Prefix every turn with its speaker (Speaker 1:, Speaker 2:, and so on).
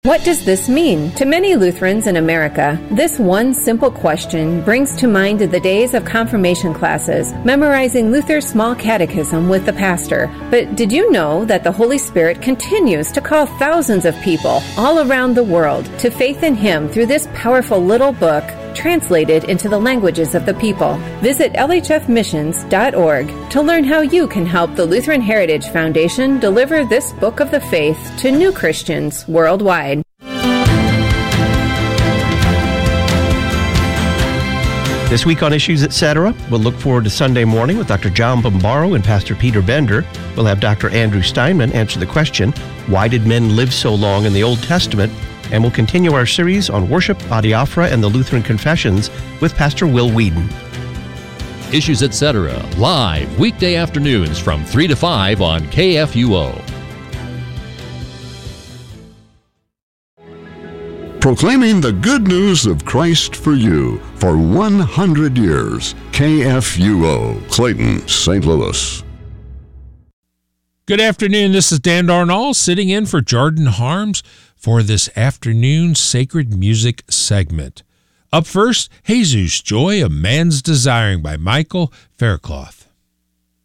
Speaker 1: What does this mean? To many Lutherans in America, this one simple question brings to mind the days of confirmation classes, memorizing Luther's small catechism with the pastor. But did you know that the Holy Spirit continues to call thousands of people all around the world to faith in Him through this powerful little book, translated into the languages of the people? Visit lhfmissions.org to learn how you can help the Lutheran Heritage Foundation deliver this book of the faith to new Christians worldwide.
Speaker 2: This week on Issues Etc., we'll look forward to Sunday morning with Dr. John Bombaro and Pastor Peter Bender. We'll have Dr. Andrew Steinman answer the question, why did men live so long in the Old Testament? And we'll continue our series on worship, adiaphora, and the Lutheran Confessions with Pastor Will Whedon.
Speaker 3: Issues Etc., live weekday afternoons from 3 to 5 on KFUO.
Speaker 4: Proclaiming the good news of Christ for you for 100 years. KFUO, Clayton, St. Louis.
Speaker 5: Good afternoon. This is Dan Darnall sitting in for Jordan Harms for this afternoon sacred music segment. Up first, Jesus, Joy of Man's Desiring by Michael Faircloth.